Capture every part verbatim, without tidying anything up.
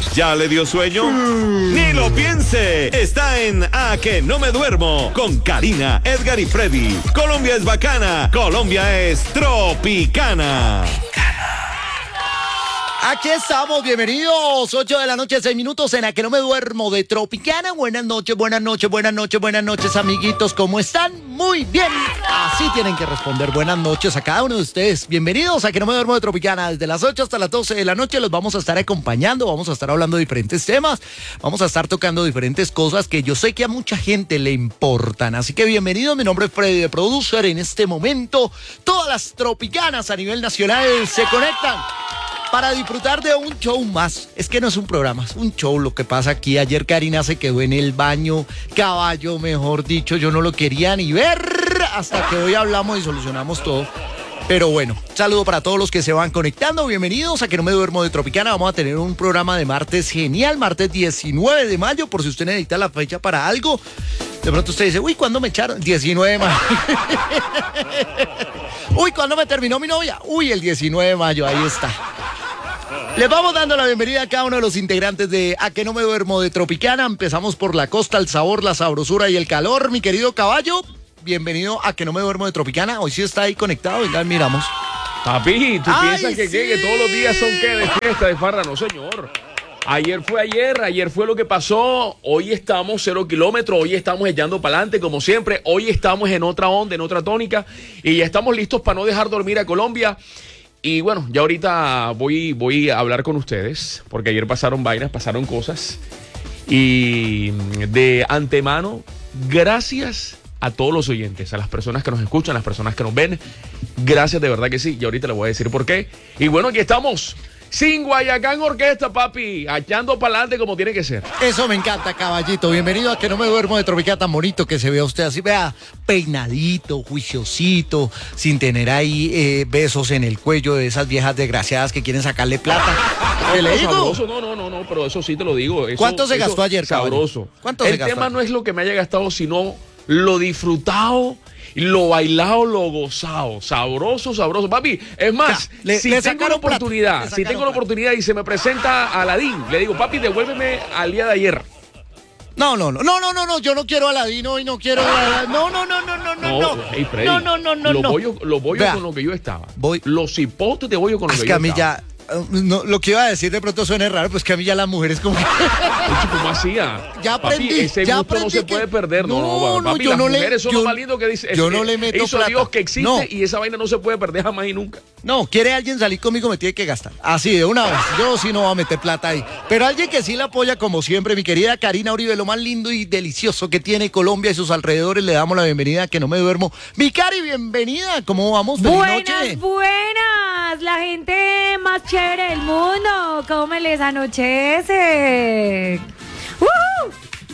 ¿Ya le dio sueño? Mm. Ni lo piense. Está en A que no me duermo con Karina, Edgar y Freddy. Colombia es bacana. Colombia es tropicana. Aquí estamos, bienvenidos, ocho de la noche, seis minutos en A que no me duermo de Tropicana. Buenas noches, buenas noches, buenas noches, buenas noches, amiguitos, ¿cómo están? Muy bien, así tienen que responder buenas noches a cada uno de ustedes. Bienvenidos a A que no me duermo de Tropicana, desde las ocho hasta las doce de la noche los vamos a estar acompañando, vamos a estar hablando de diferentes temas, vamos a estar tocando diferentes cosas que yo sé que a mucha gente le importan. Así que bienvenidos, mi nombre es Freddy, de Producer. En este momento, todas las tropicanas a nivel nacional se conectan para disfrutar de un show más. Es que no es un programa, es un show lo que pasa aquí. Ayer Karina se quedó en el baño, caballo, mejor dicho, yo no lo quería ni ver, hasta que hoy hablamos y solucionamos todo. Pero bueno, saludo para todos los que se van conectando, bienvenidos a Que no me duermo de Tropicana. Vamos a tener un programa de martes genial, martes diecinueve de mayo, por si usted necesita la fecha para algo. De pronto usted dice, uy, ¿cuándo me echaron? diecinueve de mayo. Uy, ¿cuándo me terminó mi novia? Uy, el diecinueve de mayo, ahí está. Les vamos dando la bienvenida a cada uno de los integrantes de A que no me duermo de Tropicana. Empezamos por la costa, el sabor, la sabrosura y el calor. Mi querido caballo, bienvenido a Que no me duermo de Tropicana. Hoy sí está ahí conectado, venga, miramos. Papi, ¿tú Ay, piensas que, sí. que, que todos los días son qué? De fiesta, de farra? No, señor. Ayer fue ayer, ayer fue lo que pasó. Hoy estamos cero kilómetros, hoy estamos echando para adelante como siempre. Hoy estamos en otra onda, en otra tónica. Y ya estamos listos para no dejar dormir a Colombia. Y bueno, ya ahorita voy, voy a hablar con ustedes, porque ayer pasaron vainas, pasaron cosas. Y de antemano, gracias a todos los oyentes, a las personas que nos escuchan, a las personas que nos ven. Gracias, de verdad que sí. Y ahorita les voy a decir por qué. Y bueno, aquí estamos. Sin Guayacán Orquesta, papi, echando para adelante como tiene que ser. Eso me encanta, caballito. Bienvenido a Que no me duermo de Tropicana, tan bonito que se vea usted así, vea, peinadito, juiciosito, sin tener ahí eh, besos en el cuello de esas viejas desgraciadas que quieren sacarle plata. ¿Qué le digo? Sabroso, no, no, no, no, pero eso sí te lo digo. Eso, ¿Cuánto se eso, gastó ayer, caballo? Sabroso. ¿Cuánto El se gastó tema ayer? no es lo que me haya gastado, sino lo disfrutado, lo bailado, lo gozado. Sabroso, sabroso. Papi, es más, Ya, le- si le tengo la sacaron plata, oportunidad, le si sacaron tengo la plata. oportunidad y se me presenta Aladín, le digo, papi, devuélveme al día de ayer. No, no, no, no, no, no, no, yo no quiero Aladino y no quiero... No, no, no, no, no, no, no. hey, Freddy, No, no, no, no, Los no. bollos, los bollos Vea, con los que yo estaba. voy- Los hipotes de bollo con los Es que, que yo a mí estaba. ya... eh, no, lo que iba a decir de pronto suena raro, pues que a mí ya las mujeres como... Oye, ¿cómo hacía? Ya aprendí, Papi, ese ya gusto no aprendí se que- puede perder. No, No, no, papi, no, yo las no le- mujeres son yo- lo más lindo que dice. yo es no que le meto hizo plata. Dios que existe No. y esa vaina no se puede perder jamás y nunca. No, quiere alguien salir conmigo, me tiene que gastar. Así, de una vez. Yo sí no voy a meter plata ahí. Pero alguien que sí la apoya, como siempre, mi querida Karina Uribe, lo más lindo y delicioso que tiene Colombia y sus alrededores. Le damos la bienvenida, que no me duermo. Mi Cari, bienvenida. ¿Cómo vamos? Feliz Buenas, noche. buenas, la gente más chévere del mundo, ¿cómo me les anochece? ¡Uh!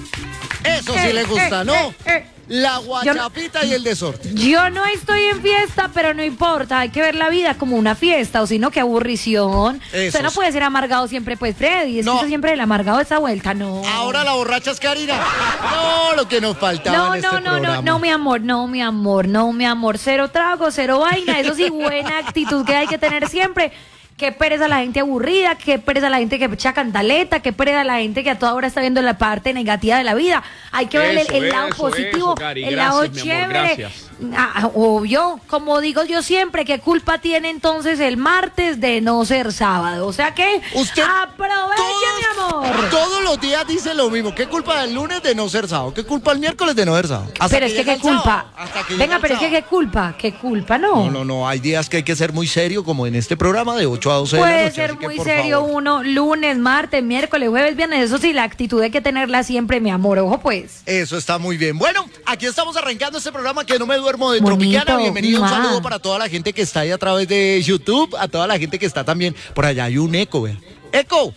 Eso sí Eh, le gusta, eh, ¿no? eh, eh. La guachapita y el desorden. Yo no estoy en fiesta, pero no importa, hay que ver la vida como una fiesta, o si no, qué aburrición. Eso Usted no sí. puede ser amargado siempre, pues, Freddy, es No. que usted siempre el amargado de esa vuelta, no. Ahora la borracha es Karina. No, lo que nos faltaba No, en este no, no, programa. no, no, mi amor, no, mi amor, no, mi amor, cero trago, cero vaina, eso sí, buena actitud que hay que tener siempre. Qué pereza la gente aburrida, qué pereza la gente que echa cantaleta, qué pereza la gente que a toda hora está viendo la parte negativa de la vida. Hay que ver el, Eso, el lado eso, positivo, eso, Cari, el lado gracias, mi amor, chévere. gracias. Ah, obvio, como digo yo siempre, ¿qué culpa tiene entonces el martes de no ser sábado? O sea que Usted aproveche, mi amor. Todos los días dice lo mismo. ¿Qué culpa del lunes de no ser sábado? ¿Qué culpa el miércoles de no ser sábado? Hasta Pero es que llega qué el sábado, culpa. hasta que llega Venga, el pero es que sábado. qué culpa, qué culpa, no. No, no, no. Hay días que hay que ser muy serio, como en este programa de ocho a doce de la Puede noche. ser así que, muy por serio favor. uno lunes, martes, miércoles, jueves, viernes. Eso sí, la actitud hay que tenerla siempre, mi amor. Ojo, pues. Eso está muy bien. Bueno, aquí estamos arrancando este programa que no me duermo de Bonito, Tropicana. Bienvenido, un mua. saludo para toda la gente que está ahí a través de YouTube, a toda la gente que está también. Por allá hay un eco, vean. ¡Eco!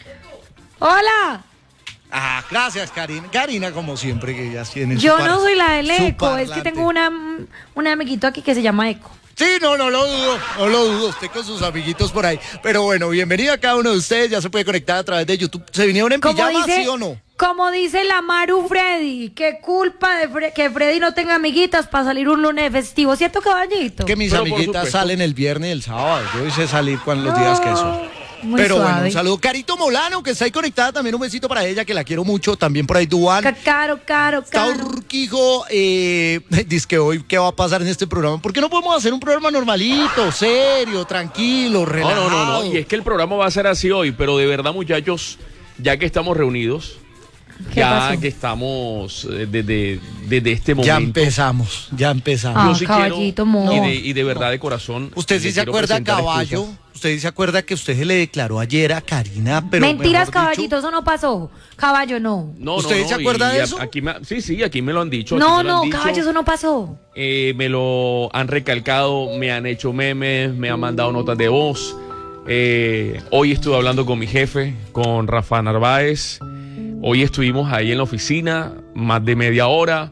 ¡Hola! Ah, gracias, Karina. Karina, como siempre, que ya tiene su Yo par- no soy la del su eco, es que parlante. tengo una, un amiguito aquí que se llama Eco. Sí, no, no lo dudo, no lo dudo, usted con sus amiguitos por ahí. Pero bueno, bienvenido a cada uno de ustedes, ya se puede conectar a través de YouTube. ¿Se vinieron en Como pijama, dice, sí o no? como dice la Maru Freddy, qué culpa de Fre- que Freddy no tenga amiguitas para salir un lunes festivo, ¿cierto, caballito? Que mis Pero por amiguitas supuesto. salen el viernes y el sábado. Yo hice salir cuando los días que son. Muy Pero suave. bueno, un saludo. Carito Molano, que está ahí conectada, también un besito para ella, que la quiero mucho. También por ahí Duan. Ca- Caro, caro, Está caro. Urquijo, eh, dice que hoy, ¿qué va a pasar en este programa? ¿Por qué no podemos hacer un programa normalito, serio, tranquilo, No, relajado? no, no, no. Y es que el programa va a ser así hoy, pero de verdad, muchachos, ya que estamos reunidos, ¿Qué ya pasó? que estamos eh, desde, desde este momento. Ya empezamos, ya empezamos. Ah, yo sí caballito, quiero, mo. y de, y de verdad de corazón. ¿Usted sí le se quiero acuerda, presentar caballo? excusas. ¿Usted sí se acuerda que usted se le declaró ayer a Karina? Pero Mentiras, mejor caballito, dicho, eso no pasó. Caballo, no. No, ¿Usted no, no, se acuerda y de a- eso? Aquí me, sí, sí, aquí me lo han dicho. aquí No, me lo han no, dicho. caballo, eso no pasó. Eh, me lo han recalcado, me han hecho memes, me han mandado notas de voz. Eh, hoy estuve hablando con mi jefe, con Rafa Narváez. Hoy estuvimos ahí en la oficina, más de media hora.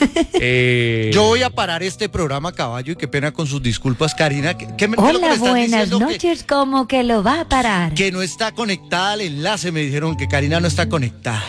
Eh, Yo voy a parar este programa, caballo, y qué pena con sus disculpas, Karina. ¿Qué, qué me- qué es lo que me Hola, están buenas diciendo? Que- noches, ¿cómo que lo va a parar? Que no está conectada al enlace, me dijeron que Karina no está conectada.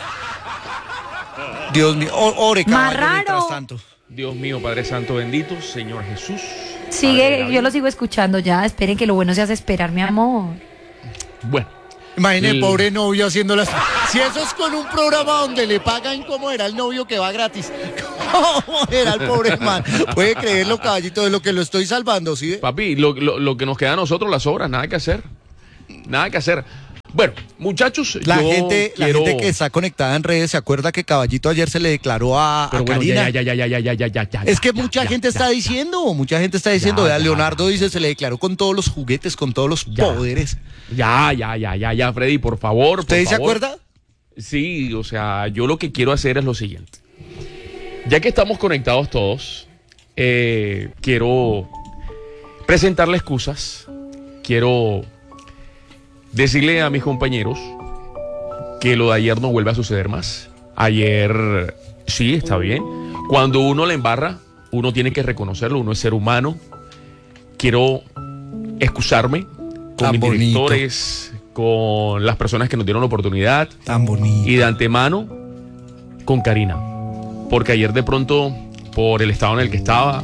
Dios mío, o- ore, Más caballo, raro. mientras tanto. Dios mío, Padre Santo bendito, Señor Jesús. Padre de Sigue, la yo vida. lo sigo escuchando ya. Esperen que lo bueno se hace esperar, mi amor. Bueno, Imagine el El- pobre novio haciendo las... Si eso es con un programa donde le pagan, ¿cómo era el novio que va gratis? ¿Cómo era el pobre man? Puede creerlo, caballito, de lo que lo estoy salvando, ¿sí? papi, lo, lo- lo que nos queda a nosotros, las obras, nada que hacer. Nada que hacer. Bueno, muchachos, La yo gente, la quiero- gente que está conectada en redes se acuerda que Caballito ayer se le declaró a, a Pero bueno, Karina. ya, ya, ya, ya, ya, ya, ya, ya, Es que ya, mucha ya, gente ya. está diciendo, mucha gente está diciendo, Ya, vea, ya, Leonardo dice, se le declaró con todos los juguetes, con todos los Ya. poderes. Ya, ya, ya, ya, ya, Freddy, por favor. ¿Usted por se favor. acuerda? Sí, o sea, yo lo que quiero hacer es lo siguiente. Ya que estamos conectados todos, eh, quiero presentarle excusas. Quiero decirle a mis compañeros que lo de ayer no vuelve a suceder más. Ayer, sí, está bien. Cuando uno la embarra, uno tiene que reconocerlo, uno es ser humano. Quiero excusarme con Tan mis bonito. directores, con las personas que nos dieron la oportunidad Tan bonito. y de antemano con Karina. Porque ayer de pronto, por el estado en el que estaba,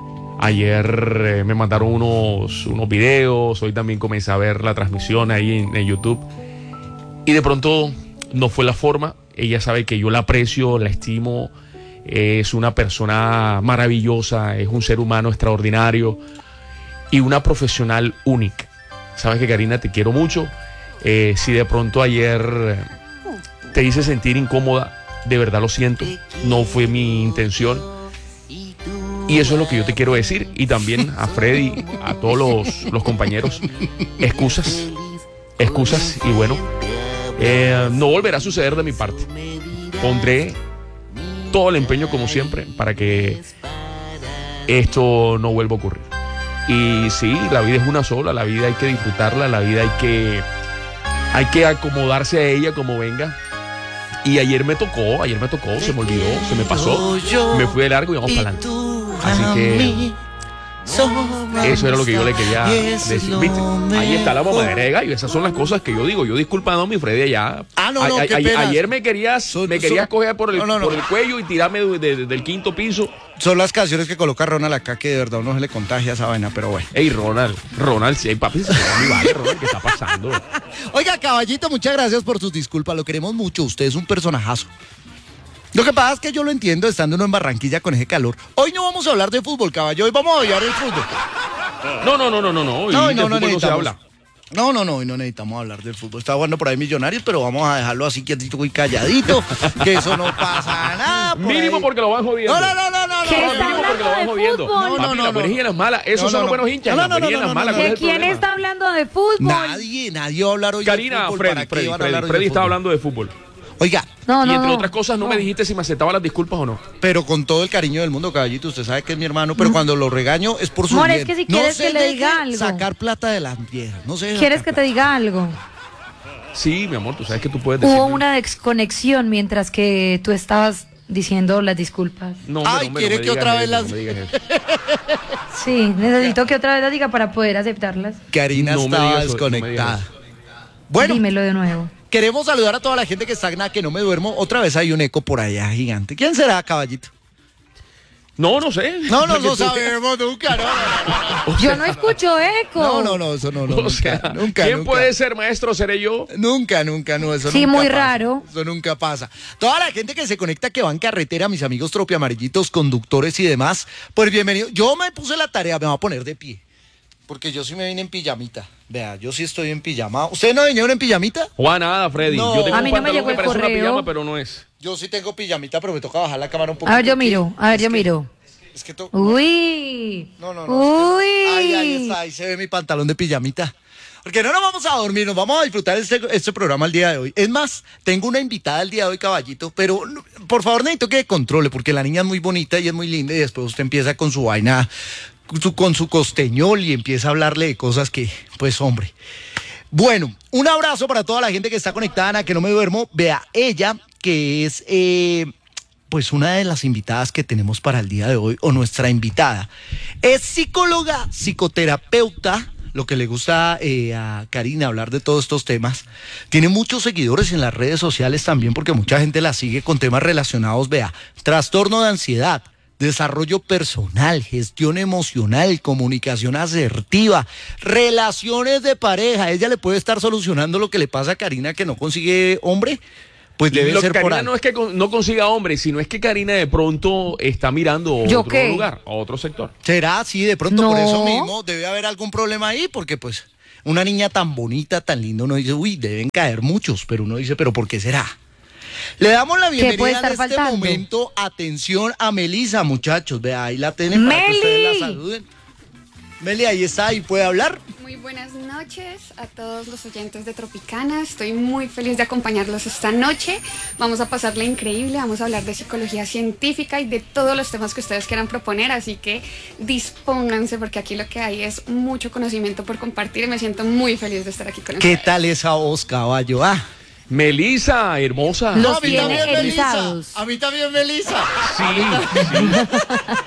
ayer eh, me mandaron unos, unos videos, hoy también comencé a ver la transmisión ahí en, en YouTube. Y de pronto no fue la forma. Ella sabe que yo la aprecio, la estimo. Es una persona maravillosa, es un ser humano extraordinario y una profesional única. Sabes que, Karina, te quiero mucho. Eh, si de pronto ayer eh, te hice sentir incómoda, de verdad lo siento. No fue mi intención. Y eso es lo que yo te quiero decir. Y también a Freddy, a todos los, los compañeros, excusas. Excusas. Y bueno, eh, no volverá a suceder de mi parte. Pondré todo el empeño como siempre para que esto no vuelva a ocurrir. Y sí, la vida es una sola, la vida hay que disfrutarla, la vida hay que hay que acomodarse a ella como venga. Y ayer me tocó, ayer me tocó, se me olvidó, se me pasó, me fui de largo y vamos para adelante. Así que eso era lo que yo le quería decir. ¿Viste? Ahí está la mamadera de gallo. Esas son las cosas que yo digo. Yo disculpando a mi Freddy allá. Ah, no, no, A- a- qué a- pena. Ayer me querías, Son- me querías son- coger por el, No, no, no. por el cuello y tirarme de- de- del quinto piso. Son las canciones que coloca Ronald acá que de verdad uno se le contagia esa vaina, pero bueno. Ey, Ronald, Ronald, sí, papi, se mi vale, Ronald, ¿qué está pasando? Oiga, caballito, muchas gracias por sus disculpas, lo queremos mucho, usted es un personajazo. Lo que pasa es que yo lo entiendo estando uno en Barranquilla con ese calor. Hoy no vamos a hablar de fútbol, caballo, hoy vamos a hablar del fútbol. No, no, no, no, no, no. y No, de no, no fútbol no se necesitamos. habla. No, no, no, hoy no necesitamos hablar del fútbol. Está jugando por ahí Millonarios, pero vamos a dejarlo así quietito y calladito, que eso no pasa nada. por Mínimo ahí. porque lo van jodiendo. No, no, no, no, no. ¿Qué no, está no, Mínimo porque lo van hablando de jodiendo. fútbol? No, Papi, no, las no. buenas y las malas, esos No, son no, los no. buenos hinchas. No, las no, buenas y no, las no, malas, no, ¿cuál ¿Que es el quién problema? está hablando de fútbol? Nadie, nadie va a hablar hoy de Karina, fútbol. Freddy, ¿Para qué Freddy, van a Freddy, hablar hoy de Freddy está fútbol? hablando de fútbol. Oiga, No, no, y entre no. otras cosas, no, me dijiste si me aceptaba las disculpas o no. pero con todo el cariño del mundo, caballito, usted sabe que es mi hermano, pero cuando lo regaño es por su Amor, es bien. que si No quieres se que le deje diga algo. sacar plata de las viejas, no sé. ¿Quieres que te diga algo? Sí, mi amor, tú sabes que tú puedes decir. Hubo una desconexión mientras que tú estabas diciendo las disculpas. No, Ay, hombre, no me- ¿quiere no me que digas otra vez eso, las- no me digas eso. Sí, necesito que otra vez las diga para poder aceptarlas. Karina No me estaba digas eso, no me desconectada. digas Bueno, Dímelo de nuevo. queremos saludar a toda la gente que está en A Que No Me Duermo. Otra vez hay un eco por allá gigante. ¿Quién será, caballito? No, no sé. No, no, Porque no tú- sabemos nunca, no, no, no, Yo no escucho eco. no, no, no, eso no, no, O nunca, sea, nunca, ¿quién nunca. puede ser maestro? ¿Seré yo? Nunca, nunca, no, eso Sí, nunca muy pasa. raro. Eso nunca pasa. Toda la gente que se conecta, que va en carretera, mis amigos tropiamarillitos, conductores y demás, pues bienvenido. Yo me puse la tarea, me voy a poner de pie, porque yo sí me vine en pijamita. Vea, yo sí estoy en pijama. ¿Ustedes no vinieron en pijamita? Juan, nada, Freddy. No. Yo tengo A mí un no me pantalón llegó que el parece una correo. pijama, pero no es. Yo sí tengo pijamita, pero me toca bajar la cámara un poquito. A ver, yo aquí. miro, a ver, Es yo que- miro. Es que to- Uy. No, no, no. Uy. es que- Ahí, ahí está, ahí se ve mi pantalón de pijamita. Porque no nos vamos a dormir, nos vamos a disfrutar este, este programa el día de hoy. Es más, tengo una invitada el día de hoy, caballito, pero no, por favor necesito que controle, porque la niña es muy bonita y es muy linda y después usted empieza con su vaina, con su, con su costeñol y empieza a hablarle de cosas que, pues hombre. Bueno, un abrazo para toda la gente que está conectada en A Que No Me Duermo. Vea, ella, que es... Eh, pues una de las invitadas que tenemos para el día de hoy, o nuestra invitada, es psicóloga, psicoterapeuta, lo que le gusta eh, a Karina hablar de todos estos temas. Tiene muchos seguidores en las redes sociales también, porque mucha gente la sigue con temas relacionados, vea, trastorno de ansiedad, desarrollo personal, gestión emocional, comunicación asertiva, relaciones de pareja. Ella le puede estar solucionando lo que le pasa a Karina, que no consigue hombre. Pues debe Lo ser que por Karina algo. no es que con- no consiga hombre, sino es que Karina de pronto está mirando a ¿Yo otro qué? lugar, a otro sector. ¿Será? Sí, de pronto por No. eso mismo debe haber algún problema ahí, porque pues una niña tan bonita, tan linda, uno dice, uy, deben caer muchos, pero uno dice, pero ¿por qué será? Le damos la puede bienvenida en estar este faltando? momento, atención a Melisa, muchachos, vea, ahí la tienen para que ¡Meli! ustedes la saluden. Meli, ahí está, ahí puede hablar. Muy buenas noches a todos los oyentes de Tropicana. Estoy muy feliz de acompañarlos esta noche. Vamos a pasarla increíble, vamos a hablar de psicología científica y de todos los temas que ustedes quieran proponer, así que dispónganse porque aquí lo que hay es mucho conocimiento por compartir y me siento muy feliz de estar aquí con ¿Qué ustedes. tal esa voz, caballo? Ah. Melisa, hermosa. Los a mí tiene también, Melisa. erizados. A mí también, Melisa. Sí, sí.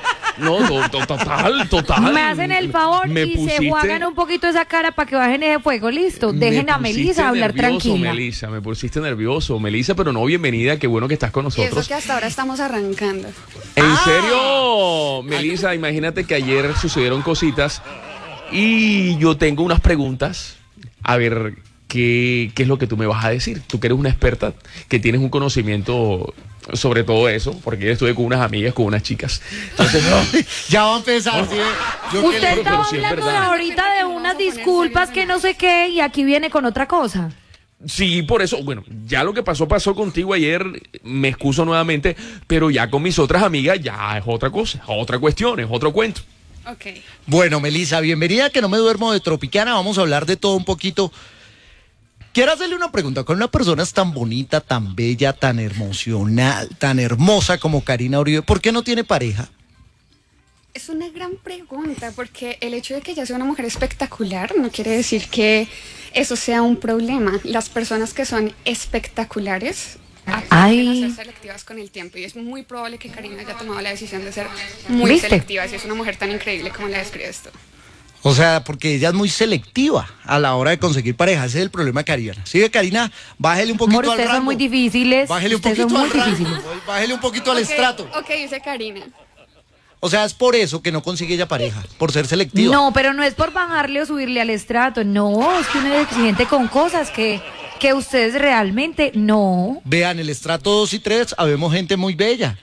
No, to- to- total, total. Me hacen el favor Me y se pusiste- juegan un poquito esa cara para que bajen ese fuego. Listo, dejen me a pusiste Melisa hablar nervioso, tranquila. Melisa, me pusiste nervioso, Melisa, pero no, bienvenida, qué bueno que estás con Y eso nosotros. que hasta ahora estamos arrancando. ¿En Ah. serio? Melisa, imagínate que ayer sucedieron cositas y yo tengo unas preguntas. A ver, ¿qué, qué es lo que tú me vas a decir? Tú que eres una experta, que tienes un conocimiento sobre todo eso, porque yo estuve con unas amigas, con unas chicas. Entonces, Ya va a empezar, ¿sí? Yo que Usted le- pero estaba sí es hablando de verdad. ahorita de unas disculpas que no sé qué y aquí viene con otra cosa. sí, por eso, bueno, ya lo que pasó, pasó contigo ayer, me excuso nuevamente, pero ya con mis otras amigas ya es otra cosa, es otra cuestión, es otro cuento. Ok. Bueno, Melisa, bienvenida a Que No Me Duermo de Tropicana. Vamos a hablar de todo un poquito. Quiero hacerle una pregunta. Con una persona tan bonita, tan bella, tan emocional, tan hermosa como Karina Uribe, ¿por qué no tiene pareja? Es una gran pregunta porque el hecho de que ella sea una mujer espectacular no quiere decir que eso sea un problema. Las personas que son espectaculares Ay. aprenden a ser selectivas con el tiempo y es muy probable que Karina haya tomado la decisión de ser muy ¿Viste? selectiva si es una mujer tan increíble como la describes tú. O sea, porque ella es muy selectiva a la hora de conseguir pareja. Ese es el problema de Karina. Sigue, Karina, bájele un poquito Amor, al ustedes rango. son muy difíciles. Bájele un ustedes poquito son al muy rango. difíciles. Bájele un poquito al Ok, estrato. Ok, dice Karina. O sea, es por eso que no consigue ella pareja, por ser selectiva. No, pero no es por bajarle o subirle al estrato. No, es que uno es exigente con cosas que, que ustedes realmente no. Vean, el estrato dos y tres, habemos gente muy bella.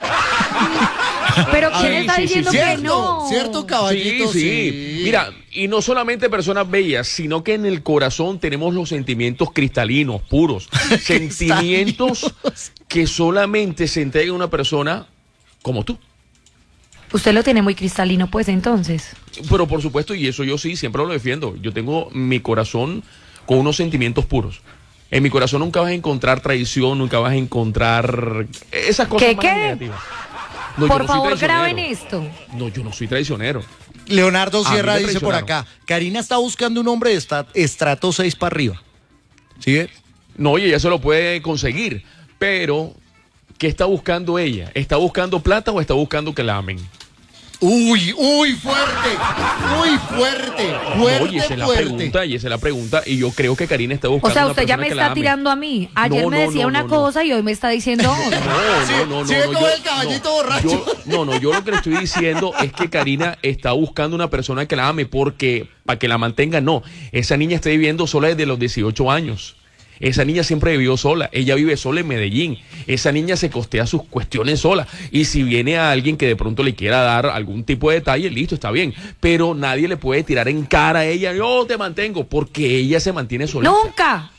Pero ¿quién Sí, está sí, sí, diciendo sí. que ¿Cierto? no? ¿Cierto, caballito? Sí, sí, Mira, y no solamente personas bellas, sino que en el corazón tenemos los sentimientos cristalinos, puros. Sentimientos que solamente se entrega a una persona como tú. Usted lo tiene muy cristalino, pues, entonces. Pero por supuesto, y eso yo sí, siempre lo defiendo. Yo tengo mi corazón con unos sentimientos puros. En mi corazón nunca vas a encontrar traición, nunca vas a encontrar esas cosas ¿Qué, más qué? negativas. No, yo Por no soy favor, traicionero. graben esto. No, yo no soy traicionero. Leonardo A mí Sierra me dice por traicionaron. acá, Karina está buscando un hombre de esta- estrato seis para arriba. ¿Sí ve? No, y ella se lo puede conseguir, pero ¿qué está buscando ella? ¿Está buscando plata o está buscando que la amen? Uy, uy, fuerte, muy fuerte, fuerte, Oye, esa es la fuerte. pregunta, y esa es la pregunta, y yo creo que Karina está buscando O sea, una usted ya persona me que la está ame. tirando a mí. Ayer No, me no, decía no, una no, cosa y hoy me está diciendo otra. No, Sí, no, no, no. sí ve no, como el caballito borracho. yo- no, no, yo lo que le estoy diciendo es que Karina está buscando una persona que la ame porque, para que la mantenga, no. Esa niña está viviendo sola desde los dieciocho años. Esa niña siempre vivió sola. Ella vive sola en Medellín. Esa niña se costea sus cuestiones sola. Y si viene a alguien que de pronto le quiera dar algún tipo de detalle, listo, está bien. Pero nadie le puede tirar en cara a ella, yo te mantengo, porque ella se mantiene sola. Nunca.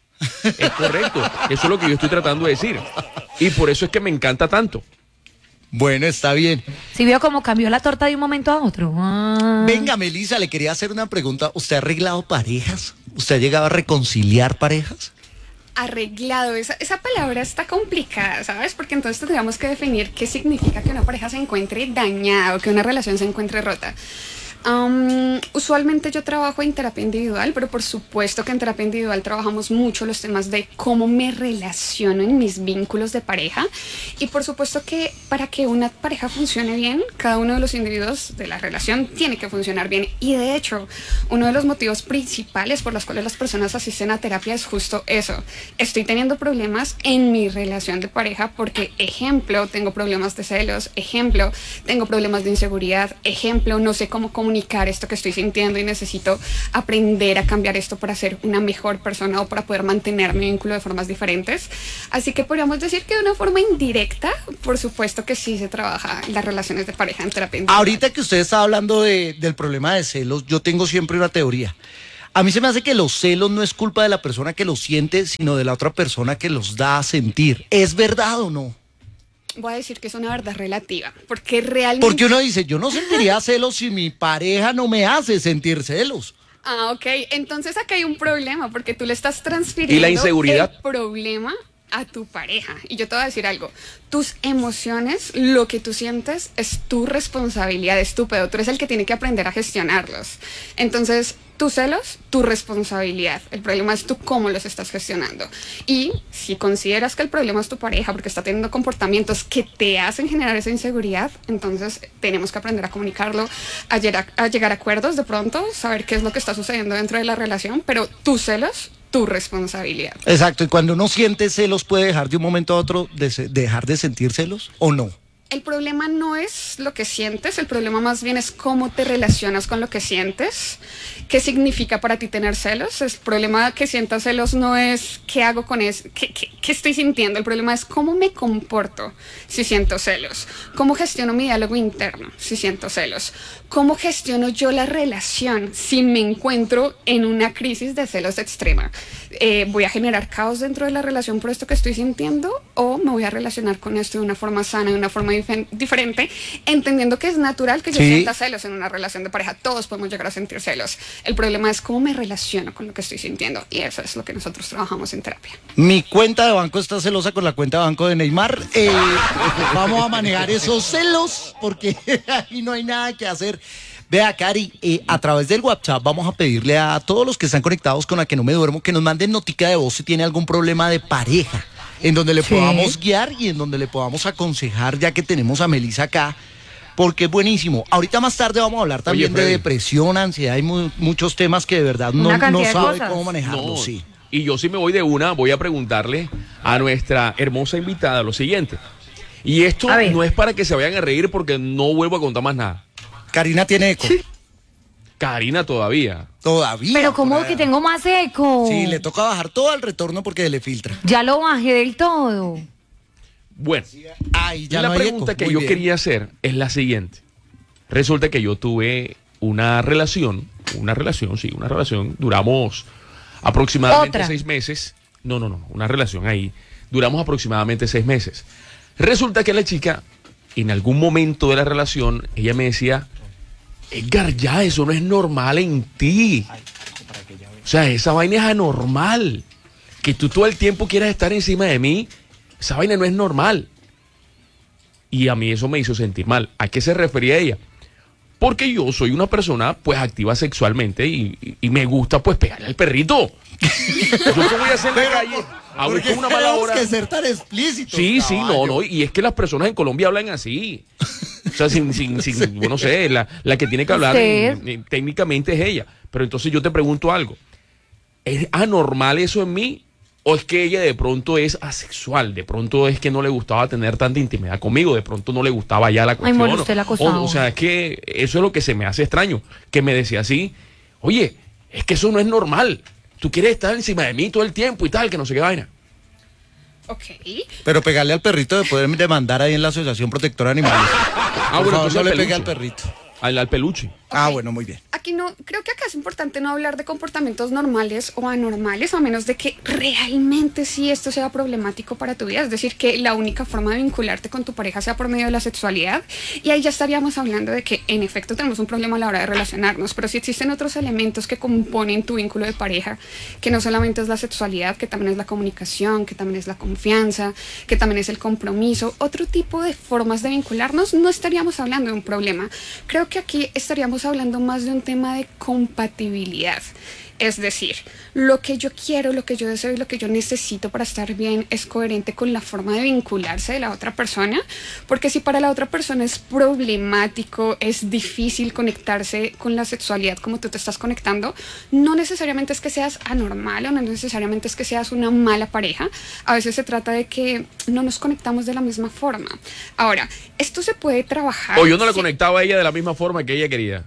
Es correcto. Eso es lo que yo estoy tratando de decir. Y por eso es que me encanta tanto. Bueno, está bien. Si vio cómo cambió la torta de un momento a otro. Ah. Venga, Melissa, le quería hacer una pregunta. ¿Usted ha arreglado parejas? ¿Usted ha llegado a reconciliar parejas? Arreglado, esa, esa palabra está complicada, ¿sabes? Porque entonces tendríamos que definir qué significa que una pareja se encuentre dañada o que una relación se encuentre rota. Um, usualmente yo trabajo en terapia individual, pero por supuesto que en terapia individual trabajamos mucho los temas de cómo me relaciono en mis vínculos de pareja, y por supuesto que para que una pareja funcione bien, cada uno de los individuos de la relación tiene que funcionar bien, y de hecho uno de los motivos principales por los cuales las personas asisten a terapia es justo eso. Estoy teniendo problemas en mi relación de pareja porque, ejemplo, tengo problemas de celos, ejemplo, tengo problemas de inseguridad, ejemplo, no sé cómo comunicar esto que estoy sintiendo y necesito aprender a cambiar esto para ser una mejor persona o para poder mantener mi vínculo de formas diferentes. Así que podríamos decir que de una forma indirecta, por supuesto que sí se trabaja las relaciones de pareja en terapia individual. Ahorita que usted está hablando de, del problema de celos, yo tengo siempre una teoría. A mí se me hace que los celos no es culpa de la persona que los siente, sino de la otra persona que los da a sentir. ¿Es verdad o no? Voy a decir que es una verdad relativa, porque realmente... Porque uno dice, yo no sentiría celos si mi pareja no me hace sentir celos. Ah, ok. Entonces acá hay un problema, porque tú le estás transfiriendo ¿Y la inseguridad? el problema a tu pareja. Y yo te voy a decir algo. Tus emociones, lo que tú sientes, es tu responsabilidad, es tu pedo. Tú eres el que tiene que aprender a gestionarlos. Entonces, tus celos, tu responsabilidad. El problema es tú cómo los estás gestionando. Y si consideras que el problema es tu pareja porque está teniendo comportamientos que te hacen generar esa inseguridad, entonces tenemos que aprender a comunicarlo, a llegar a, a llegar a acuerdos de pronto, saber qué es lo que está sucediendo dentro de la relación, pero tus celos, tu responsabilidad. Exacto, y cuando uno siente celos, ¿puede dejar de un momento a otro de se- dejar de sentir celos o no? El problema no es lo que sientes, el problema más bien es cómo te relacionas con lo que sientes. ¿Qué significa para ti tener celos? El problema que sientas celos no es qué hago con eso, qué, qué, qué estoy sintiendo. El problema es cómo me comporto si siento celos. Cómo gestiono mi diálogo interno si siento celos. Cómo gestiono yo la relación si me encuentro en una crisis de celos extrema. Eh, ¿Voy a generar caos dentro de la relación por esto que estoy sintiendo? ¿O me voy a relacionar con esto de una forma sana, de una forma difen- diferente, entendiendo que es natural que yo Sí. sienta celos en una relación de pareja? Todos podemos llegar a sentir celos. El problema es cómo me relaciono con lo que estoy sintiendo, y eso es lo que nosotros trabajamos en terapia. Mi cuenta de banco está celosa con la cuenta de banco de Neymar. Eh, vamos a manejar esos celos porque ahí no hay nada que hacer. Vea, Cari, eh, a través del WhatsApp vamos a pedirle a todos los que están conectados con la que no me duermo que nos manden notica de voz si tiene algún problema de pareja, en donde le Sí. podamos guiar y en donde le podamos aconsejar, ya que tenemos a Melissa acá, porque es buenísimo. Ahorita más tarde vamos a hablar también de Freddy. depresión, ansiedad y mu- muchos temas que de verdad no, Una no cantidad de sabe cosas. cómo manejarlos, No, sí. Y yo sí me voy de una, voy a preguntarle a nuestra hermosa invitada lo siguiente. Y esto A ver. no es para que se vayan a reír porque no vuelvo a contar más nada. Karina tiene eco. Karina todavía. Todavía. Pero por ¿cómo allá. que tengo más eco? Sí, le toca bajar todo al retorno porque se le filtra. Ya lo bajé del todo. Bueno, Ay, ya la no hay pregunta eco. que Muy yo bien. quería hacer es la siguiente. Resulta que yo tuve una relación, una relación, sí, una relación, duramos aproximadamente Otra. seis meses. No, no, no, una relación ahí. Duramos aproximadamente seis meses. Resulta que la chica, en algún momento de la relación, ella me decía, Edgar, ya, eso no es normal en ti. O sea, esa vaina es anormal. Que tú todo el tiempo quieras estar encima de mí, esa vaina no es normal. Y a mí eso me hizo sentir mal. ¿A qué se refería ella? Porque yo soy una persona pues activa sexualmente y, y- y me gusta pues pegarle al perrito. ¿Yo qué voy a hacer en la calle? Hago ¿Por qué una mala tenemos hora. que ser tan explícitos? Sí, sí, no, caballo? no. Y es que las personas en Colombia hablan así. sea, sin, sin, sin sí. no sé, la, la que tiene que hablar en, en, técnicamente es ella. Pero entonces yo te pregunto algo. ¿Es anormal eso en mí? ¿O es que ella de pronto es asexual? De pronto es que no le gustaba tener tanta intimidad conmigo. De pronto no le gustaba ya la cuestión. Ay, bueno, usted la acosaba. O, o sea, es que eso es lo que se me hace extraño. Que me decía así, oye, es que eso no es normal. Tú quieres estar encima de mí todo el tiempo y tal, que no sé qué vaina. Ok. Pero pegarle al perrito de poder demandar ahí en la Asociación Protectora de Animales. Ah, Por bueno, favor, no le peluche. pegue al perrito. Al, al peluche. Ah, Ok. bueno, muy bien. Aquí no, creo que acá es importante no hablar de comportamientos normales o anormales, a menos de que realmente sí esto sea problemático para tu vida. Es decir, que la única forma de vincularte con tu pareja sea por medio de la sexualidad. Y ahí ya estaríamos hablando de que en efecto tenemos un problema a la hora de relacionarnos. Pero si existen otros elementos que componen tu vínculo de pareja, que no solamente es la sexualidad, que también es la comunicación, que también es la confianza, que también es el compromiso, otro tipo de formas de vincularnos, no estaríamos hablando de un problema. Creo que aquí estaríamos hablando más de un tema de compatibilidad. Es decir, lo que yo quiero, lo que yo deseo y lo que yo necesito para estar bien es coherente con la forma de vincularse de la otra persona, porque si para la otra persona es problemático, es difícil conectarse con la sexualidad como tú te estás conectando, no necesariamente es que seas anormal o no necesariamente es que seas una mala pareja. A veces se trata de que no nos conectamos de la misma forma. Ahora, esto se puede trabajar. O yo no la sí. conectaba a ella de la misma forma que ella quería.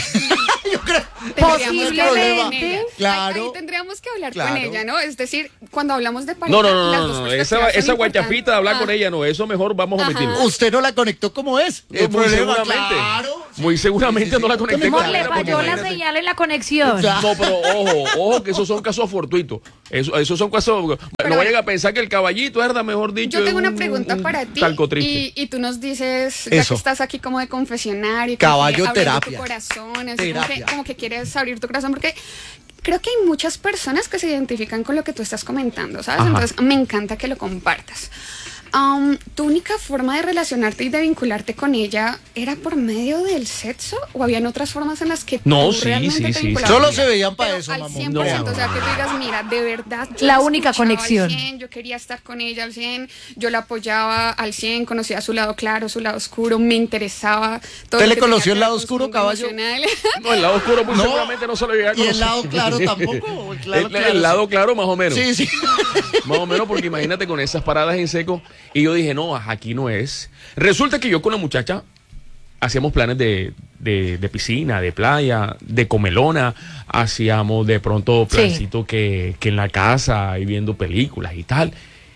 Yo creo. Tendríamos que hablar con Posiblemente. ella. Claro. Ahí, ahí tendríamos que hablar Claro. con ella, ¿no? Es decir, cuando hablamos de pareja, No, no, no, las no, dos no, no. perspectivas Esa, son esa guachafita de importantes. hablar Ah. con ella, no, eso mejor vamos a Ajá. omitirlo. Usted no la conectó como es. No, El muy problema, seguramente. claro. Muy seguramente Sí, sí, no la sí. conecté Mejor con le ella, porque falló la imagínate. señal en la conexión. Claro. No, pero ojo, ojo, que esos son casos fortuitos. Eso, esos son casos. No bueno. vayan a pensar que el caballito, herda, mejor dicho. Yo tengo es una un- pregunta un para ti talco triste. y, y tú nos dices, ya Eso. que estás aquí como de confesionario, Caballo como que abriendo terapia. tu corazón, así como que, Terapia. como que quieres abrir tu corazón, porque creo que hay muchas personas que se identifican con lo que tú estás comentando, ¿sabes? Ajá. Entonces me encanta que lo compartas. Um, ¿Tu única forma de relacionarte y de vincularte con ella era por medio del sexo? ¿O habían otras formas en las que No, tú sí, realmente sí, te sí, vinculabas? Solo se veían para Pero eso, al mamón. cien por ciento, No. o sea, que tú digas, mira, de verdad, yo La la única escuchaba al conexión. cien, yo quería estar con ella al cien, yo la apoyaba al cien, conocía su lado claro, su lado oscuro, me interesaba todo. ¿Usted lo le que conoció tenía el que lado ver con su oscuro, mundo caballo? emocional. No, el lado oscuro muy No. seguramente no se lo llegué a ¿Y el conocer. lado claro tampoco? El lado el, claro, el lado sí. claro más o menos. Sí, sí. Más o menos, porque imagínate con esas paradas en seco. Y yo dije, no, aquí no es. Resulta que yo con la muchacha hacíamos planes de, de, de piscina, de playa, de comelona. Hacíamos de pronto Sí. plancito que, que en la casa y viendo películas y tal.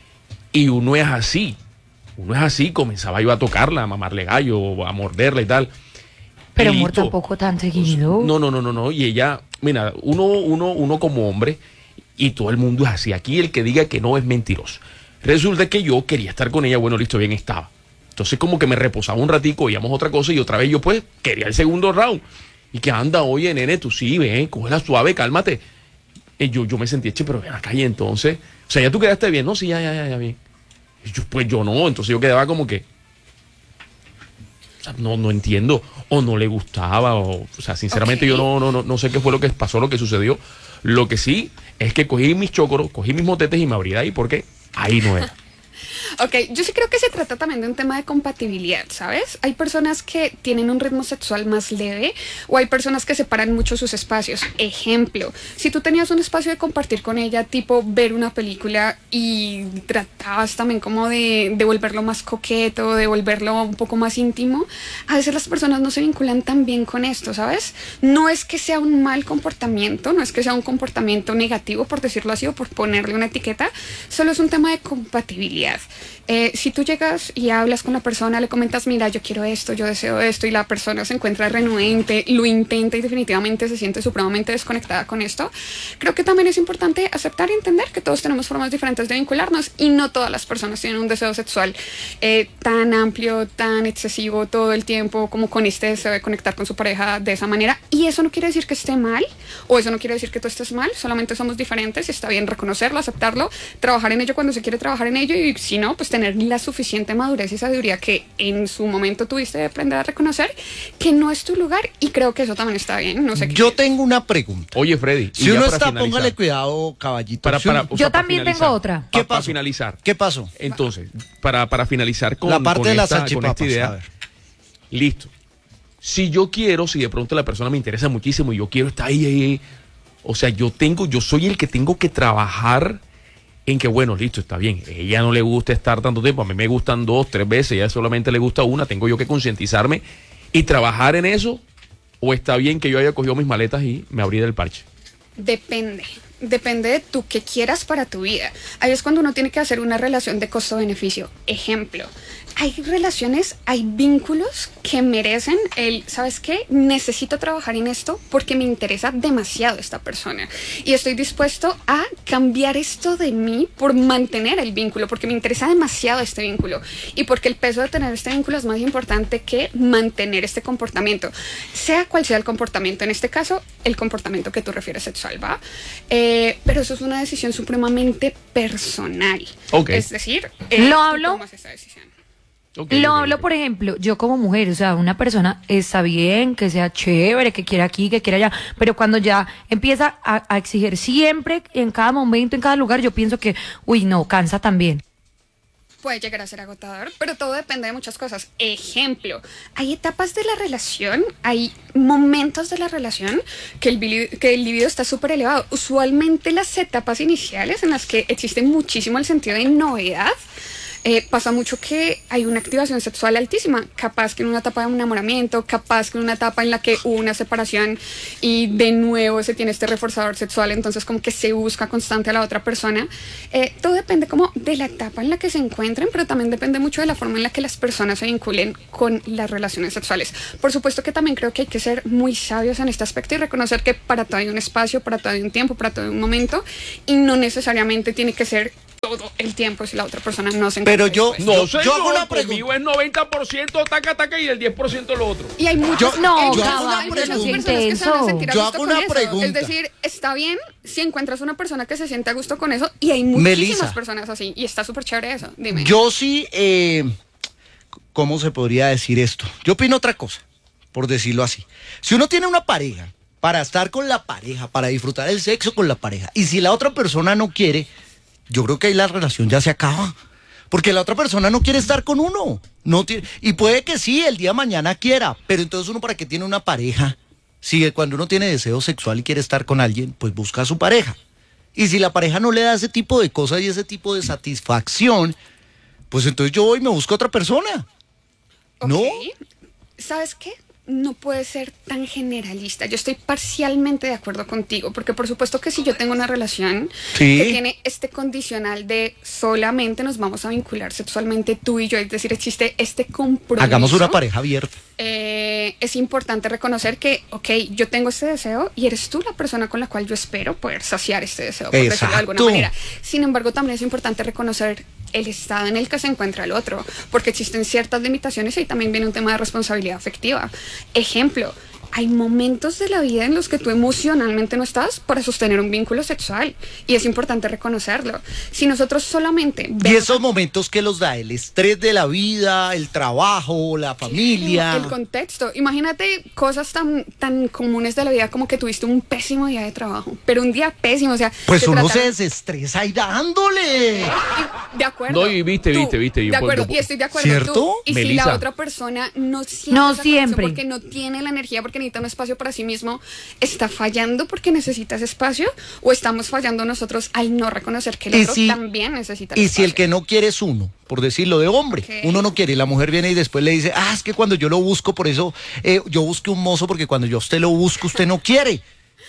Y uno es así. Uno es así. Comenzaba yo a tocarla, a mamarle gallo, a morderla y tal. Pero Y amor, listo. tampoco tan seguido. No, no, no, no, no. Y ella, mira, uno, uno, uno como hombre, y todo el mundo es así. Aquí el que diga que no es mentiroso. Resulta que yo quería estar con ella, bueno, listo, bien estaba. Entonces como que me reposaba un ratico, íbamos a otra cosa y otra vez yo pues quería el segundo round. Y que anda, oye, nene, tú sí, ven, cógela suave, cálmate. Y yo, yo me sentí, che, pero ven acá y entonces, o sea, ya tú quedaste bien, no, sí, ya, ya, ya, ya, bien. Y yo, pues yo no, entonces yo quedaba como que, o sea, no, no entiendo, o no le gustaba, o, o sea, sinceramente Ok. yo no, no, no, no sé qué fue lo que pasó, lo que sucedió. Lo que sí es que cogí mis chocoros, cogí mis motetes y me abrí de ahí porque ahí no era. Ok, yo sí creo que se trata también de un tema de compatibilidad, ¿sabes? Hay personas que tienen un ritmo sexual más leve o hay personas que separan mucho sus espacios. Ejemplo, si tú tenías un espacio de compartir con ella, tipo ver una película y tratabas también como de, de volverlo más coqueto, de volverlo un poco más íntimo, a veces las personas no se vinculan tan bien con esto, ¿sabes? No es que sea un mal comportamiento, no es que sea un comportamiento negativo, por decirlo así, o por ponerle una etiqueta, solo es un tema de compatibilidad. Eh, si tú llegas y hablas con la persona, le comentas, mira, yo quiero esto, yo deseo esto, y la persona se encuentra renuente, lo intenta y definitivamente se siente supremamente desconectada con esto, creo que también es importante aceptar y entender que todos tenemos formas diferentes de vincularnos y no todas las personas tienen un deseo sexual eh, tan amplio, tan excesivo todo el tiempo como con este deseo de conectar con su pareja de esa manera. Y eso no quiere decir que esté mal o eso no quiere decir que tú estés mal, solamente somos diferentes y está bien reconocerlo, aceptarlo, trabajar en ello cuando se quiere trabajar en ello y si no, pues tener la suficiente madurez y sabiduría que en su momento tuviste de aprender a reconocer que no es tu lugar y creo que eso también está bien. No sé qué Yo piensas. tengo una pregunta. Oye, Freddy. y Si ya uno para está, finalizar, póngale cuidado, caballito. Para, Si para, uno- o Yo sea, para también tengo finalizar, otra. pa- ¿Qué para pasó? finalizar. ¿Qué pasó? Entonces, para, para finalizar con, La parte con de las esta, con salchipapas, esta idea, a ver. listo. Si yo quiero, si de pronto la persona me interesa muchísimo y yo quiero estar ahí, ahí, ahí, o sea, yo tengo, yo soy el que tengo que trabajar en que, bueno, listo, está bien, a ella no le gusta estar tanto tiempo, a mí me gustan dos, tres veces, a ella solamente le gusta una, tengo yo que concientizarme y trabajar en eso, o está bien que yo haya cogido mis maletas y me abrí del parche. Depende. Depende de tú qué quieras para tu vida. Ahí es cuando uno tiene que hacer una relación de costo-beneficio. Ejemplo, hay relaciones, hay vínculos que merecen el, ¿sabes qué? Necesito trabajar en esto porque me interesa demasiado esta persona. Y estoy dispuesto a cambiar esto de mí por mantener el vínculo, porque me interesa demasiado este vínculo. Y porque el peso de tener este vínculo es más importante que mantener este comportamiento. Sea cual sea el comportamiento, en este caso, el comportamiento que tú refieres sexual, ¿va? Eh, Eh, pero eso es una decisión supremamente personal. Okay. Es decir, eh, Lo tú hablo- tomas esa decisión. Okay, Lo okay, hablo, okay. por ejemplo, yo como mujer, o sea, una persona está bien, que sea chévere, que quiera aquí, que quiera allá, pero cuando ya empieza a, a exigir siempre, en cada momento, en cada lugar, yo pienso que, uy, no, cansa también. Puede llegar a ser agotador, pero todo depende de muchas cosas. Ejemplo, hay etapas de la relación, hay momentos de la relación que el, bili- que el libido está súper elevado. Usualmente las etapas iniciales en las que existe muchísimo el sentido de novedad, eh, pasa mucho que hay una activación sexual altísima, capaz que en una etapa de enamoramiento, capaz que en una etapa en la que hubo una separación y de nuevo se tiene este reforzador sexual, entonces como que se busca constante a la otra persona. Eh, todo depende como de la etapa en la que se encuentren, pero también depende mucho de la forma en la que las personas se vinculen con las relaciones sexuales. Por supuesto que también creo que hay que ser muy sabios en este aspecto y reconocer que para todo hay un espacio, para todo hay un tiempo, para todo hay un momento, y no necesariamente tiene que ser todo el tiempo si la otra persona no se encuentra Pero yo- dispuesta. No, Yo- señor, yo hago una conmigo pregunta. es noventa por ciento taca, taca y el diez por ciento lo otro. Y hay muchas, Yo- No, hay yo muchas- hago una hay muchas pregunta. personas que se van a sentir a Yo gusto hago con una eso. pregunta. Es decir, está bien si encuentras una persona que se siente a gusto con eso y hay muchísimas Melissa. personas así y está súper chévere eso. Dime. Yo sí, eh, ¿cómo se podría decir esto? Yo opino otra cosa, por decirlo así. Si uno tiene una pareja, para estar con la pareja, para disfrutar el sexo con la pareja, y si la otra persona no quiere, yo creo que ahí la relación ya se acaba. Porque la otra persona no quiere estar con uno. No tiene, y puede que sí, el día de mañana quiera, pero entonces uno para qué tiene una pareja. Si cuando uno tiene deseo sexual y quiere estar con alguien, pues busca a su pareja. Y si la pareja no le da ese tipo de cosas y ese tipo de satisfacción, pues entonces yo voy y me busco a otra persona. Ok. ¿No? ¿Sabes qué? No puede ser tan generalista. Yo estoy parcialmente de acuerdo contigo, porque por supuesto que si yo tengo una relación Sí. que tiene este condicional de solamente nos vamos a vincular sexualmente tú y yo, es decir, existe este compromiso. Hagamos una pareja abierta. Eh, es importante reconocer que, ok, yo tengo este deseo y eres tú la persona con la cual yo espero poder saciar este deseo, por decirlo de alguna Exacto. manera. Sin embargo, también es importante reconocer el estado en el que se encuentra el otro, porque existen ciertas limitaciones y ahí también viene un tema de responsabilidad afectiva. Ejemplo, hay momentos de la vida en los que tú emocionalmente no estás para sostener un vínculo sexual y es importante reconocerlo. Si nosotros solamente Y vemos esos momentos que los da el estrés de la vida, el trabajo, la familia. el contexto. Imagínate cosas tan, tan comunes de la vida como que tuviste un pésimo día de trabajo, pero un día pésimo, o sea, Pues te uno se trataron- desestresa ahí dándole. Y- de acuerdo. No, y viste, Tú, viste, viste, yo de puedo- acuerdo, yo y estoy de acuerdo. ¿Cierto? Tú, y si Melissa. la otra persona no siente No esa conexión siempre. porque no tiene la energía, porque necesita un espacio para sí mismo, ¿está fallando porque necesita ese espacio? ¿O estamos fallando nosotros al no reconocer que el Y otro si- también necesita el Y si el espacio? que no quiere es uno, por decirlo de hombre, Ok. uno no quiere y la mujer viene y después le dice, ah, es que cuando yo lo busco, por eso eh, yo busqué un mozo porque cuando yo a usted lo busco, usted no quiere.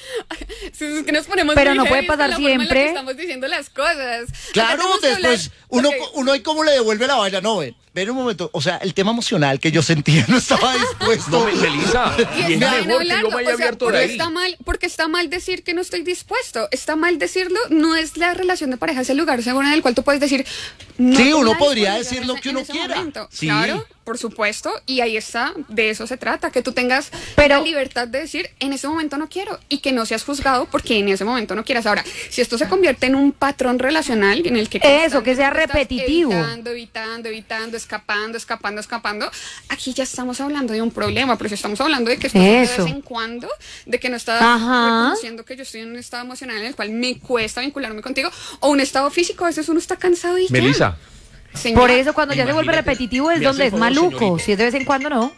Sí, es que nos ponemos Pero muy no puede heavy con pasar la forma en la que siempre. estamos diciendo las cosas. Claro, Acá tenemos que después hablar- uno, Ok. uno ahí cómo le devuelve la vaina, no, ven, ven un momento, o sea, el tema emocional que yo sentía no estaba dispuesto. No, me- Melissa, Y y es está bien mejor que yo hablarlo, me haya o sea, abierto de porque ahí. está mal, porque está mal decir que no estoy dispuesto, está mal decirlo, no es la relación de pareja, es el lugar seguro en el cual tú puedes decir no Sí, tengo uno la podría disponibilidad decir lo en ese- que en uno ese quiera. momento. Sí. Claro, por supuesto, y ahí está, de eso se trata, que tú tengas Pero- la libertad de decir en ese momento no quiero y que no seas juzgado porque en ese momento no quieras. Ahora, si esto se convierte en un patrón relacional en el que Eso, que sea constantemente estás repetitivo. evitando, evitando, evitando, escapando, escapando, escapando, aquí ya estamos hablando de un problema, pero si estamos hablando de que esto es de Eso. vez en cuando, de que no estás Ajá. reconociendo que yo estoy en un estado emocional en el cual me cuesta vincularme contigo, o un estado físico, a veces uno está cansado y ya. Melissa, Señor, Por eso cuando ya se vuelve Imagínate, repetitivo es me donde hace es el favor, maluco. señorita. Si es de vez en cuando, no.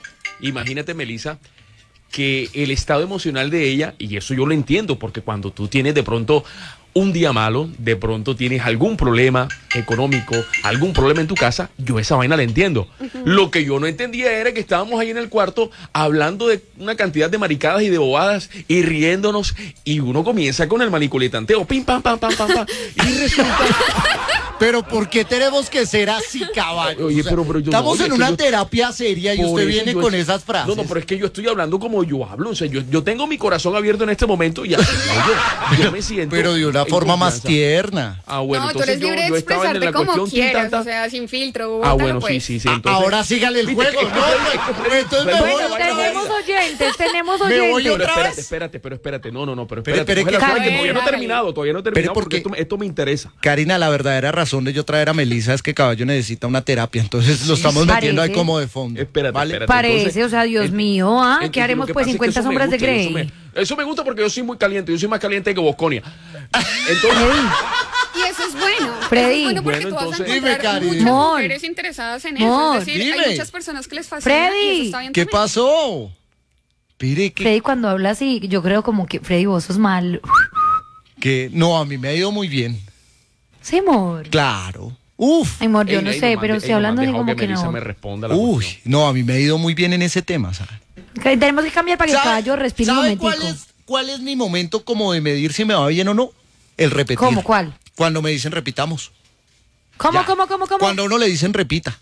imagínate, Melissa, que el estado emocional de ella, y eso yo lo entiendo, porque cuando tú tienes de pronto un día malo, de pronto tienes algún problema económico, algún problema en tu casa, yo esa vaina la entiendo. Uh-huh. Lo que yo no entendía era que estábamos ahí en el cuarto hablando de una cantidad de maricadas y de bobadas y riéndonos, y uno comienza con el manicoletanteo, pim, pam, pam, pam, pam, pam, y resulta... Pero ¿por qué tenemos que ser así, caballo? Oye, o sea, pero, pero yo estamos no, en oye, una yo, terapia seria y usted viene con es, esas frases. No, no, pero es que yo estoy hablando como yo hablo. O sea, yo, yo tengo mi corazón abierto en este momento y así yo, yo me siento. Pero de una forma confianza. más tierna. Ah, bueno, no, entonces tú eres libre yo, yo de estaba en la expresarte como cuestión quieras, tintanta. o sea, sin filtro. Ah, bueno, pues. sí, sí, sí. Entonces, ahora sígale el juego. No, pues, entonces me voy Bueno, otra tenemos vez. oyentes, tenemos Me voy oyentes. Pero otra espérate, vez. espérate, pero espérate. No, no, no, pero Espere, espérate. espere, coge la que- suave, que todavía no he Hágale. terminado, todavía no he terminado porque- porque esto, esto me interesa. Karina, la verdadera razón de yo traer a Melissa es que Caballo necesita una terapia, entonces lo estamos parece. metiendo ahí como de fondo. Espérate, ¿vale? espérate. Parece, Entonces, o sea, Dios en- mío, ¿ah? entonces, ¿Qué lo haremos que pues pasa es que cincuenta eso me sombras de gusta, eso Grey? me- Eso me gusta porque yo soy muy caliente, yo soy más caliente que Bosconia. Entonces, Y eso es bueno. Freddy. Eso es bueno porque Bueno, tú vas a entonces- Dime, encontrar Cari. muchas Mor. mujeres interesadas en eso. Mor. Es decir, Dime. hay muchas personas que les fascina y Freddy. eso está bien ¿Qué también. pasó? Pire, que, Freddy, cuando habla así, yo creo como que, Freddy, vos sos mal. que no, a mí me ha ido muy bien. Sí, amor. Claro. Uf. Ay, amor, yo ey, no ey, sé, no pero mande- estoy ey, no hablando me así han dejado como que Melissa no. me responda la Uy, cuestión. no, a mí me ha ido muy bien en ese tema, ¿sabes? Que tenemos que cambiar para que el caballo respire un ¿Sabe momentico. cuál es, cuál es mi momento como de medir si me va bien o no? El repetir. ¿Cómo? ¿Cuál? Cuando me dicen repitamos. ¿Cómo, Ya. cómo, cómo, cómo? Cuando a uno le dicen repita.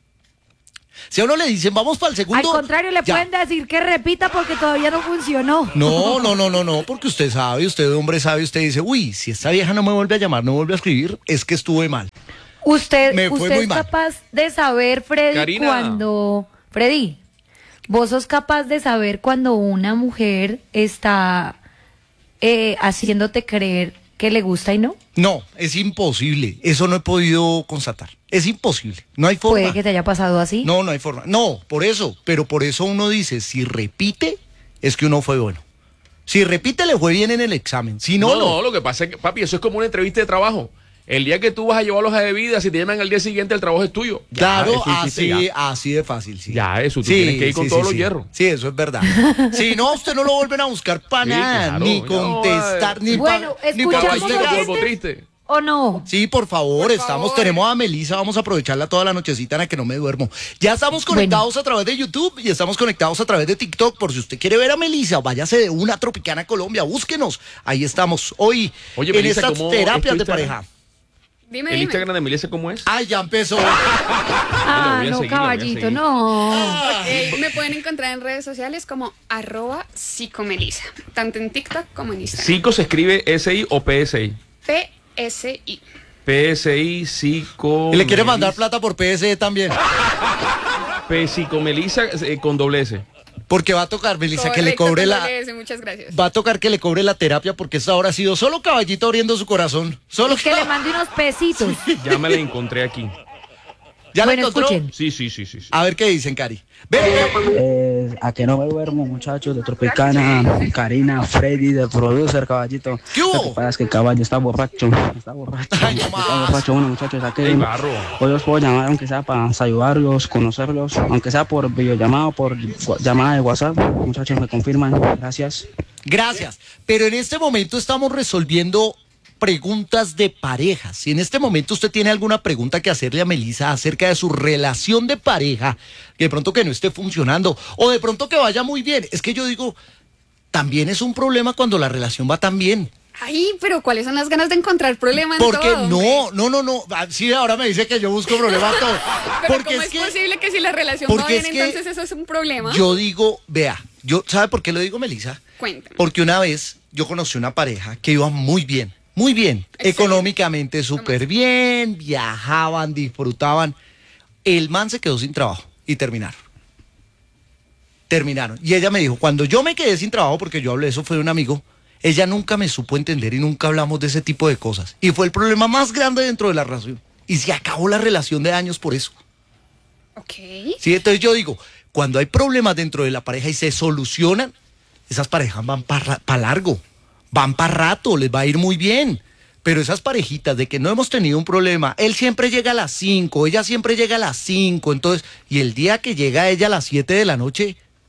Si a uno le dicen vamos para el Al segundo. contrario, le ya. pueden decir que repita porque todavía no funcionó. No, no, no, no, no, porque usted sabe, usted hombre sabe, usted dice, uy, si esta vieja no me vuelve a llamar, no vuelve a escribir, es que estuve mal. Usted, Me fue usted muy es mal. capaz de saber, Freddy, Karina. cuando... Freddy, vos sos capaz de saber cuando una mujer está eh, haciéndote creer que le gusta y no. No, es imposible, eso no he podido constatar, es imposible, no hay forma. Puede que te haya pasado así. No, no hay forma. No, por eso, pero por eso uno dice, si repite, es que uno fue bueno. Si repite, le fue bien en el examen. Si no, No, no. no, lo que pasa es que, papi, eso es como una entrevista de trabajo. El día que tú vas a llevar hoja de vida, si te llaman al día siguiente, el trabajo es tuyo. Ya, Claro, eso hiciste, así, ya. así de fácil, sí. Ya, eso, tú tienes que ir con todos los sí. hierros. Sí, eso es verdad. Si no, usted no lo vuelven a buscar para Sí, nada, claro. ni No, contestar, eh. ni Bueno, para ni pa escuchamos Caballito, bailar. polvo oyentes. triste. ¿O no? Sí, por favor, Por estamos, favor. tenemos a Melissa, vamos a aprovecharla toda la nochecita en la que no me duermo. Ya estamos conectados a través de YouTube y estamos conectados a través de TikTok. Por si usted quiere ver a Melissa, váyase de una Tropicana Colombia, búsquenos. Ahí estamos hoy Oye, en Melissa, estas ¿cómo es terapias tu de Instagram? pareja. Dime, ¿El dime. Instagram de Melissa cómo es? Ay, ya empezó. Ah, voy a no, seguir, la voy a caballito, seguir. no. Ok, me pueden encontrar en redes sociales como arroba psicomelisa, tanto en TikTok como en Instagram. Psico se escribe S I o P S I. P S I. P S I, Psico. Y le quiere mandar plata por P S E también. P Psicomelisa eh, con doble S. Porque va a tocar, Melissa, que le Correcto, cobre con la... doble S, muchas gracias. Va a tocar que le cobre la terapia porque esta hora ha sido solo Caballito abriendo su corazón. Solo Y que le mande unos pesitos. Ya me la encontré aquí. ¿Ya la Bueno, encontró? escuchen. Sí, sí, sí, sí. sí. A ver qué dicen, Cari. Ven, ven. Eh, a que no me duermo, muchachos, de Tropicana, Karina, Freddy, de producer, caballito. ¿Qué hubo? Lo que pasa es que el caballo está borracho, está borracho, Ay, no está más. borracho, bueno, muchachos, a que Ey, barro. hoy los puedo llamar, aunque sea para saludarlos, conocerlos, aunque sea por videollamada, por wa- llamada de WhatsApp, muchachos, me confirman, gracias. Gracias. Pero en este momento estamos resolviendo preguntas de parejas. Si en este momento usted tiene alguna pregunta que hacerle a Melissa acerca de su relación de pareja, que de pronto que no esté funcionando, o de pronto que vaya muy bien. Es que yo digo, también es un problema cuando la relación va tan bien. Ay, pero ¿cuáles son las ganas de encontrar problemas en Porque todo, hombre? no, no, no, no. Ah, sí, ahora me dice que yo busco problemas todo. Pero Porque ¿cómo es es, que posible que si la relación va porque bien, es que entonces eso es un problema? yo digo, vea, yo, ¿sabe por qué lo digo, Melissa? Cuéntame. Porque una vez yo conocí una pareja que iba muy bien, muy bien, Excelente. económicamente súper bien, viajaban, disfrutaban. El man se quedó sin trabajo y terminaron. Terminaron. Y ella me dijo, cuando yo me quedé sin trabajo, porque yo hablé, eso fue de un amigo, ella nunca me supo entender y nunca hablamos de ese tipo de cosas. Y fue el problema más grande dentro de la relación. Y se acabó la relación de años por eso. Ok. ¿Sí? Entonces yo digo, cuando hay problemas dentro de la pareja y se solucionan, esas parejas van para largo, van para rato, les va a ir muy bien. Pero esas parejitas de que no hemos tenido un problema, él siempre llega a las cinco, ella siempre llega a las cinco, entonces, y el día que llega ella a las siete de la noche,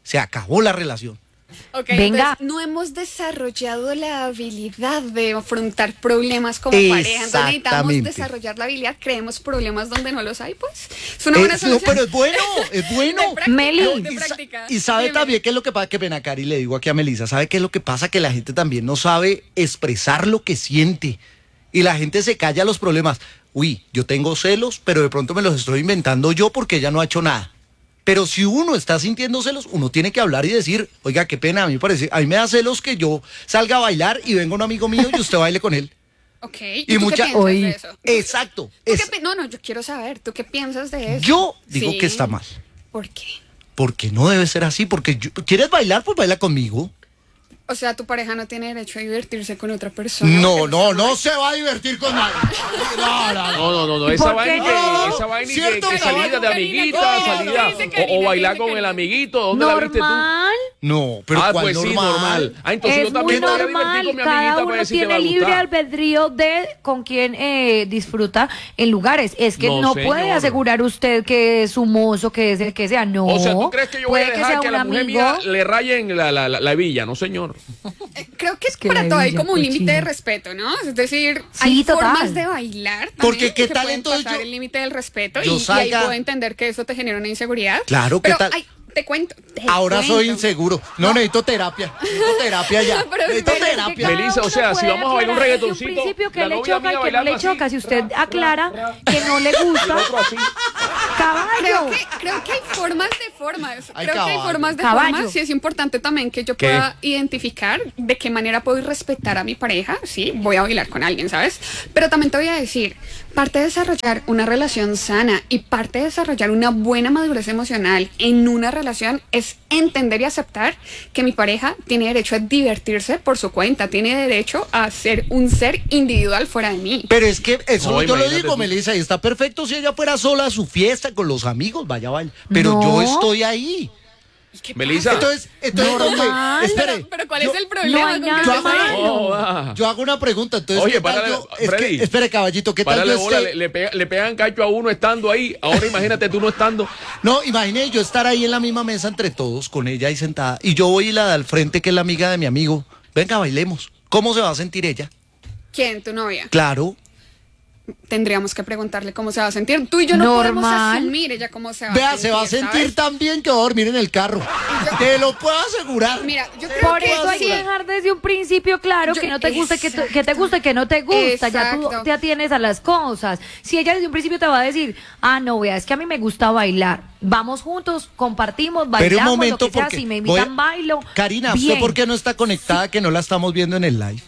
se acabó la relación. Ok, Venga. entonces no hemos desarrollado la habilidad de afrontar problemas como pareja. Entonces necesitamos Exactamente. desarrollar la habilidad, creemos problemas donde no los hay, pues. Es una Eh, buena no, solución. pero es bueno, es bueno. De práctica, Meli. de Y, sa- práctica. y sabe Dime. también qué es lo que pasa, que pena, Cari, le digo aquí a Melissa, ¿sabe qué es lo que pasa? Que la gente también no sabe expresar lo que siente y la gente se calla los problemas. Uy, yo tengo celos, pero de pronto me los estoy inventando yo porque ella no ha hecho nada. Pero si uno está sintiendo celos, uno tiene que hablar y decir, oiga, qué pena, a mí me parece, a mí me da celos que yo salga a bailar y venga un amigo mío y usted baile con él. Ok, Y ¿y tú mucha- qué piensas Oy. de eso? Exacto. ¿Tú qué es- pi- no, no, yo quiero saber, ¿tú qué piensas de eso? yo digo Sí. que está mal. ¿Por qué? Porque no debe ser así, porque yo- ¿quieres bailar? Pues baila conmigo. O sea, tu pareja no tiene derecho a divertirse con otra persona. No, porque no, está no mal. se va a divertir con nadie. No, no, no. No, no, no, no, ¿Y esa por vaina qué que, no? esa vaina que, Cierto, que Karina, salida de Karina, amiguita, Karina, salida, dice o, Karina, o bailar dice con el Karina. amiguito, ¿dónde la viste tú? Normal. No, pero ah, ¿cuál pues sí, normal? normal. Ah, entonces Es yo también muy me voy a divertir normal, con mi cada amiguita uno para ver si te va tiene a libre gustar. albedrío de con quién eh, disfruta en lugares. Es que No, no, señor. puede asegurar usted que es su mozo, que es el que sea. No. O sea, ¿tú crees que yo voy a Puede dejar sea que, a un la mujer amigo. mía le rayen la, la, la, la hebilla? No, señor. Eh, Creo que es que para la todo hay hebilla como un límite cochina. de respeto, ¿no? Es decir, Sí, hay total. formas de bailar también Porque qué que tal, pueden entonces, pasar yo- el límite del respeto yo y, y salga- ahí puedo entender que eso te genera una inseguridad. Claro, ¿qué pero, tal? ay, te cuento. te Ahora cuento. soy inseguro. No, necesito terapia. Necesito terapia ya. Pero Necesito espera, es que terapia. cada Melissa, o uno sea, si puede vamos a bailar un aclarar desde reggaetoncito, un principio que la le novia choca mía y que no le bailando choca. así, Si usted tra, tra, aclara tra, que no le y el gusta, otro así. caballo. Creo que, creo que hay formas de formas. Hay creo que hay caballo. formas de Caballo. formas. Sí, es importante también que yo ¿Qué? pueda identificar de qué manera puedo respetar a mi pareja. Sí, voy a bailar con alguien, ¿sabes? Pero también te voy a decir, parte de desarrollar una relación sana y parte de desarrollar una buena madurez emocional en una relación es entender y aceptar que mi pareja tiene derecho a divertirse por su cuenta, tiene derecho a ser un ser individual fuera de mí. Pero es que eso No, yo lo imagínate digo, tú. Melissa, y está perfecto si ella fuera sola a su fiesta con los amigos, vaya, vaya. Pero No. yo estoy ahí. ¿Qué Melissa. Entonces, entonces Normal. ¿dónde? Espere. Pero, pero ¿cuál yo- es el problema? no hay con que nada estés ahí? malo. Oh, ah. Yo hago una pregunta, entonces. Oye, ¿qué tal párale, yo- es Freddy. que, espere, caballito, ¿qué tal Párale yo bola, esté- le, le pega- le pegan cacho a uno estando ahí. Ahora imagínate tú no estando. No, imagine yo estar ahí en la misma mesa entre todos, con ella ahí sentada, y yo voy y la de al frente, que es la amiga de mi amigo. Venga, bailemos. ¿Cómo se va a sentir ella? ¿Quién? ¿Tu novia? Claro. Tendríamos que preguntarle cómo se va a sentir. Tú y yo no podemos Normal. asumir ella cómo se va Vea, a sentir. se va a sentir ¿sabes? tan bien que va a dormir en el carro. Te lo puedo asegurar. Mira, yo creo Por que eso hay que sí. dejar desde un principio claro Yo- que no te gusta, que, te- exacto. que te gusta, que no te gusta. Ya tú Exacto. te atienes a las cosas. Si ella desde un principio te va a decir, ah, no, vea, es que a mí me gusta bailar. Vamos juntos, compartimos, bailamos, Pero un momento, lo que sea. porque Si me voy a- invitan, bailo. Karina, ¿usted bien. por qué no está conectada que no la estamos viendo en el live?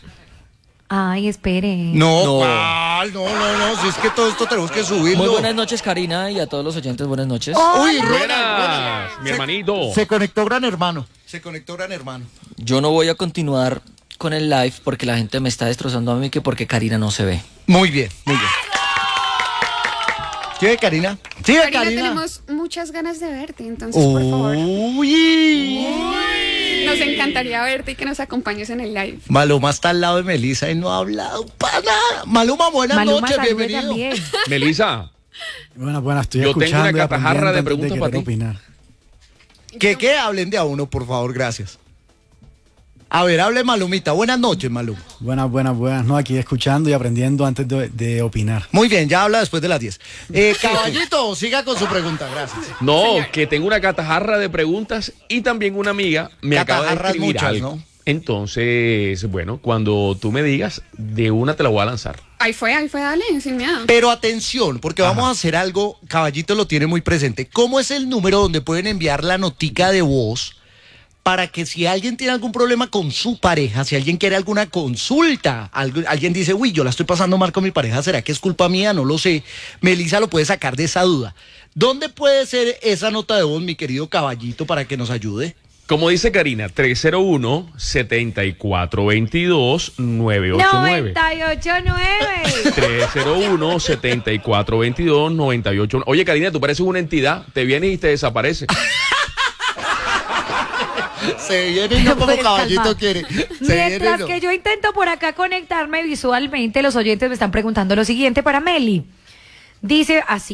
Ay, espere. No, No. ¿cuál? no, no, no, si es que todo esto tenemos que subirlo. Muy buenas noches, Karina, y a todos los oyentes, buenas noches. Uy, Hola. Ronald, Buenas, mi Se- hermanito. Se conectó gran hermano. Se conectó gran hermano. Yo no voy a continuar con el live porque la gente me está destrozando a mí, que porque Karina no se ve. Muy bien, muy bien. ¿Sigue Karina? Sigue Karina, Karina. tenemos muchas ganas de verte, entonces, por favor. Uy. Nos encantaría verte y que nos acompañes en el live. Maluma está al lado de Melissa y no ha hablado para nada. Maluma, buenas Maluma, noches, salude bienvenido. también. Melissa, Buenas, buenas, estoy Yo tengo escuchando una y catajarra aprendiendo de antes preguntas que para quiero ti. opinar. Que qué hablen de a uno, por favor, gracias. A ver, hable Malumita. Buenas noches, Maluma. Buenas, buenas, buenas. No, aquí escuchando y aprendiendo antes de, de opinar. Muy bien, ya habla después de las diez. Eh, caballito, siga con su pregunta, gracias. no, que tengo una catajarra de preguntas y también una amiga me acaba de Catajarras escribir muchas, algo. ¿no? Entonces, bueno, cuando tú me digas, de una te la voy a lanzar. Ahí fue, ahí fue, dale, sin miedo. Pero atención, porque vamos a hacer algo, Caballito lo tiene muy presente. ¿Cómo es el número donde pueden enviar la notica de voz para que si alguien tiene algún problema con su pareja, si alguien quiere alguna consulta, algo- alguien dice, uy, yo la estoy pasando mal con mi pareja, ¿será que es culpa mía? No lo sé. Melissa lo puede sacar de esa duda. ¿Dónde puede ser esa nota de voz, mi querido Caballito, para que nos ayude? Como dice Karina, tres cero uno, siete cuatro dos dos, nueve ocho nueve. noventa y ocho nueve. tres cero uno, siete cuatro dos dos, nueve ocho nueve. Oye, Karina, tú pareces una entidad. Te vienes y te desaparece. Se viene y no como Pues, Caballito calma. quiere. Se viene y Mientras no. que yo intento por acá conectarme visualmente, los oyentes me están preguntando lo siguiente para Meli. Dice así: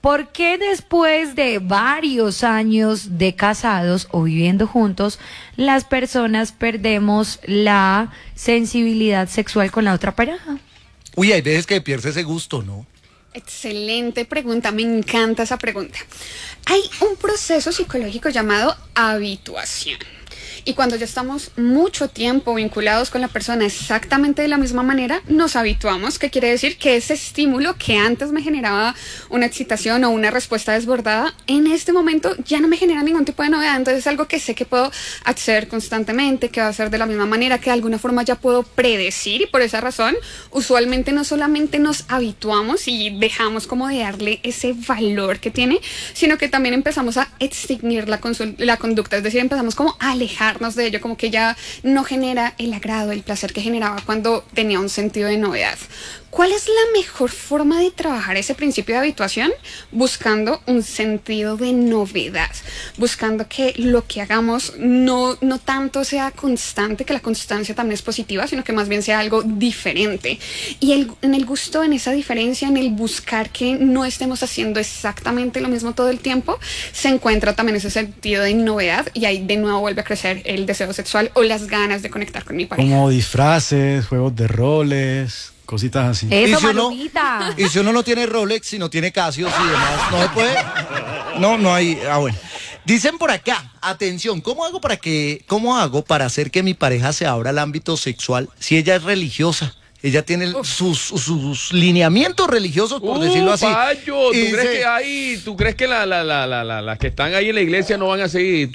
¿por qué después de varios años de casados o viviendo juntos, las personas perdemos la sensibilidad sexual con la otra pareja? Uy, hay veces que pierde ese gusto, ¿no? Excelente pregunta, me encanta esa pregunta. Hay un proceso psicológico llamado habituación. Y cuando ya estamos mucho tiempo vinculados con la persona exactamente de la misma manera, nos habituamos, que quiere decir que ese estímulo que antes me generaba una excitación o una respuesta desbordada, en este momento ya no me genera ningún tipo de novedad. Entonces es algo que sé que puedo acceder constantemente, que va a ser de la misma manera, que de alguna forma ya puedo predecir, y por esa razón usualmente no solamente nos habituamos y dejamos como de darle ese valor que tiene, sino que también empezamos a extinguir la, la conducta, es decir, empezamos como a alejar de ello, como que ya no genera el agrado, el placer que generaba cuando tenía un sentido de novedad. ¿Cuál es la mejor forma de trabajar ese principio de habituación? Buscando un sentido de novedad, buscando que lo que hagamos no, no tanto sea constante, que la constancia también es positiva, sino que más bien sea algo diferente. Y el, en el gusto, en esa diferencia, en el buscar que no estemos haciendo exactamente lo mismo todo el tiempo, se encuentra también ese sentido de novedad, y ahí de nuevo vuelve a crecer el deseo sexual o las ganas de conectar con mi pareja. Como disfraces, juegos de roles, cositas así. Eso, ¿Y si uno- Malumita. Y si uno no tiene Rolex, si no tiene Casio y demás, no se puede. No, no hay. Ah, bueno. Dicen por acá, atención, ¿cómo hago para que, cómo hago para hacer que mi pareja se abra al ámbito sexual si ella es religiosa? Ella tiene el- sus, sus lineamientos religiosos, por decirlo así. Uh, Payo, ¿tú Y crees dice- que hay, tú crees que la, la, la, la, la- las que están ahí en la iglesia no van a seguir?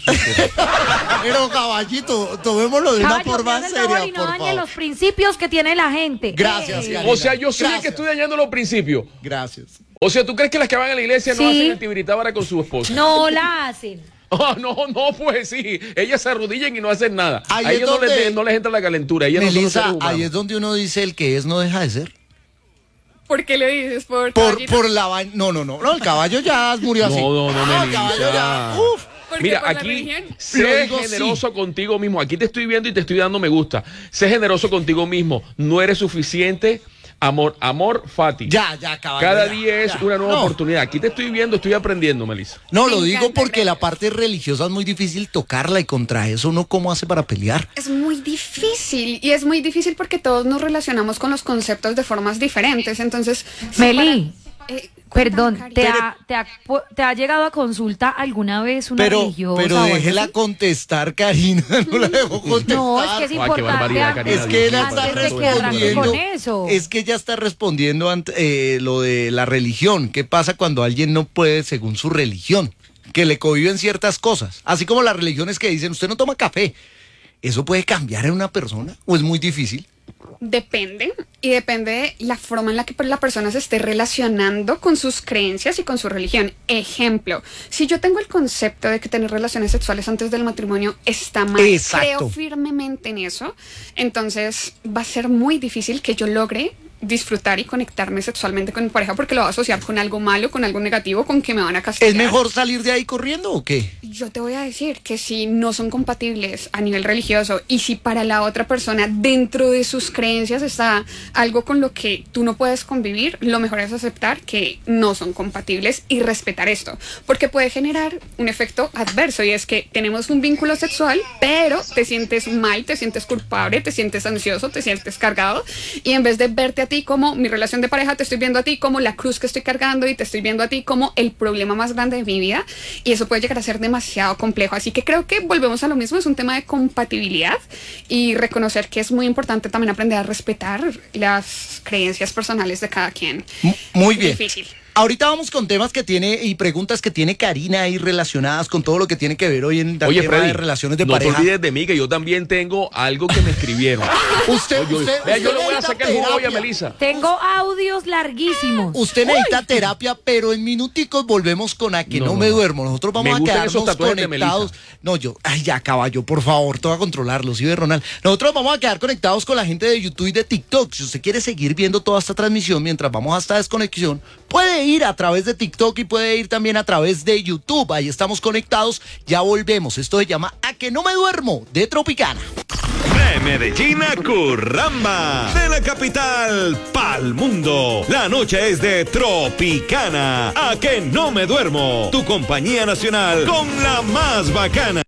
Pero caballito, tomémoslo de una Caballo, forma pierde el favor seria, y no por dañe favor. los principios que tiene la gente. Gracias, Ey. Karina. O sea, yo soy el Gracias. que estoy dañando los principios. Gracias. O sea, ¿tú crees que las que van a la iglesia no Sí. hacen el tibiritábara con su esposo? No la hacen. Ah, no, no, pues sí. Ellas se arrodillan y no hacen nada. Ahí a es ellos no donde- les, no les entra la calentura. Ellas no son los seres Melissa, humanos. ahí es donde uno dice el que es no deja de ser. ¿Por qué le dices? Por, Por, caballito? por la vaina. No, no, no. No, el caballo ya murió así. No, no, no, el caballo Melissa. ya. Uf. ¿Por qué? Mira, ¿Por la aquí religión? Lo sé digo generoso contigo mismo. Aquí te estoy viendo y te estoy dando me gusta. Sé generoso contigo mismo. No eres suficiente. Amor, amor, Fati. Ya, ya, caballo. Cada ya, día es ya. una nueva No. oportunidad. Aquí te estoy viendo, estoy aprendiendo, Melissa. No, Me lo digo encanta, porque la gracias. parte religiosa es muy difícil tocarla y contra eso uno cómo hace para pelear. Es muy difícil, y es muy difícil porque todos nos relacionamos con los conceptos de formas diferentes. Entonces, Meli, para- eh, cuéntame, perdón, Cari. ¿te ha, te, ha, ¿te ha llegado a consulta alguna vez una Pero, religiosa? pero o algo déjela así? contestar, Karina. No la dejo contestar. No, es que es qué importante barbaridad, antes, Karina, Es que ella Dios mío, está antes de que arranque respondiendo. con eso. Es que ella está respondiendo ante eh, lo de la religión. ¿Qué pasa cuando alguien no puede según su religión? Que le cohiben ciertas cosas. Así como las religiones que dicen, usted no toma café. ¿Eso puede cambiar en una persona? ¿O es muy difícil? Depende, y depende de la forma en la que la persona se esté relacionando con sus creencias y con su religión. Ejemplo, si yo tengo el concepto de que tener relaciones sexuales antes del matrimonio está mal, Exacto. creo firmemente en eso, entonces va a ser muy difícil que yo logre disfrutar y conectarme sexualmente con mi pareja, porque lo va a asociar con algo malo, con algo negativo, con que me van a castigar. ¿Es mejor salir de ahí corriendo o qué? Yo te voy a decir que si no son compatibles a nivel religioso, y si para la otra persona dentro de sus creencias está algo con lo que tú no puedes convivir, lo mejor es aceptar que no son compatibles y respetar esto, porque puede generar un efecto adverso, y es que tenemos un vínculo sexual, pero te sientes mal, te sientes culpable, te sientes ansioso, te sientes cargado, y en vez de verte a ti como mi relación de pareja, te estoy viendo a ti como la cruz que estoy cargando, y te estoy viendo a ti como el problema más grande de mi vida, y eso puede llegar a ser demasiado complejo. Así que creo que volvemos a lo mismo, es un tema de compatibilidad y reconocer que es muy importante también aprender a respetar las creencias personales de cada quien. M- Muy bien. Difícil. Ahorita vamos con temas que tiene y preguntas que tiene Karina ahí relacionadas con todo lo que tiene que ver hoy en el Oye, tema Freddy, de relaciones de no pareja. te olvides de mí, que yo también tengo algo que me escribieron. Usted, Oye, usted, vea, yo usted le voy a necesita sacar el jugo hoy a terapia. Melissa. Tengo audios larguísimos. Usted necesita terapia, pero en minuticos volvemos con A que no, No, no, me no. duermo. Nosotros vamos Me a gustan quedarnos esos tatuajes de conectados. Melissa. No, yo, ay, ya, caballo, por favor, te voy a controlarlo, ¿sí ve, Ronald? Nosotros vamos a quedar conectados con la gente de YouTube y de TikTok. Si usted quiere seguir viendo toda esta transmisión mientras vamos a esta desconexión, puede ir a través de TikTok y puede ir también a través de YouTube. Ahí estamos conectados. Ya volvemos. Esto se llama A que no me duermo de Tropicana. De Medellín a Curramba, de la capital pa'l mundo. La noche es de Tropicana. A que no me duermo. Tu compañía nacional con la más bacana.